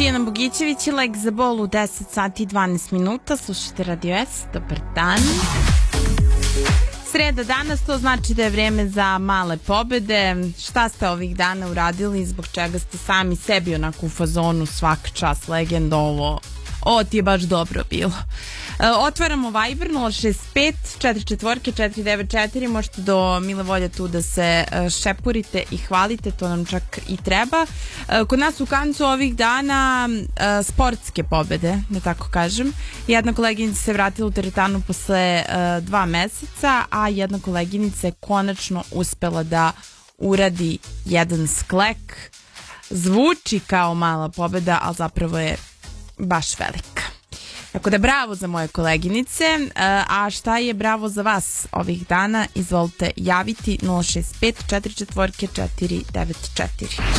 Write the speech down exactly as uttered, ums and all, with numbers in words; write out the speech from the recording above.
Tijana Bogićević i Lek za bol u deset sati i dvanaest minuta. Slušajte Radio S, dobar dan. Sreda danas, to znači da je vreme za male pobede. Šta ste ovih dana uradili, zbog čega ste sami sebi onako u fazonu svaka čast legenda, ovo, ovo ti je baš dobro bilo. E, otvaramo Viber nula šest pet četiri četiri četiri devet četiri, možete do mile volje tu da se e, šepurite i hvalite, to nam čak i treba. E, kod nas u Kancu ovih dana e, sportske pobede, da tako kažem. Jedna koleginica se vratila u teretanu posle e, dva meseca, a jedna koleginica je konačno uspela da uradi jedan sklek. Zvuči kao mala pobeda, ali zapravo je baš velika. Tako da bravo za moje koleginice, a šta je bravo za vas ovih dana, izvolite javiti nula šest pet četiri četiri četiri devet četiri.